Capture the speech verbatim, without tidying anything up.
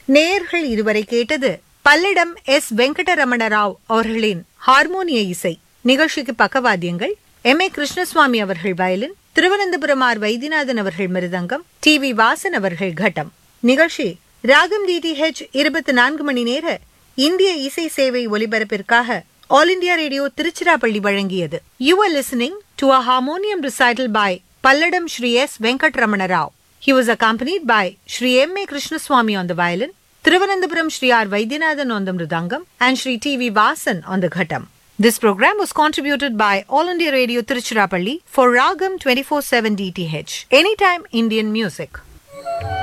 நேயர்கள் இதுவரை கேட்டது பல்லடம் எஸ் வெங்கடரமண ராவ் அவர்களின் ஹார்மோனிய இசை. நிகழ்ச்சிக்கு பக்கவாத்தியங்கள் எம் ஏ கிருஷ்ணசுவாமி அவர்கள் வயலின், திருவனந்தபுரம் ஆர் வைத்தியநாதன் அவர்கள் மிருதங்கம், டி வி வாசன் அவர்கள் கட்டம். நிகழ்ச்சி ராகம் டிடிஹெச் இருபத்தி நான்கு மணி நேர இந்திய இசை சேவை ஒலிபரப்பிற்காக ஆல் இண்டியா ரேடியோ திருச்சிராப்பள்ளி வழங்கியது. You are listening to a harmonium recital by Palladam Shri S. Venkatramana Rao. He was accompanied by Shri M A Krishnaswamy on the violin, Thiruvananthapuram Shri R. Vaidyanathan on the mridangam, and Shri T V Vasan on the ghattam. This program was contributed by All India Radio Tiruchirappalli for Ragam twenty-four seven D T H. Anytime Indian music.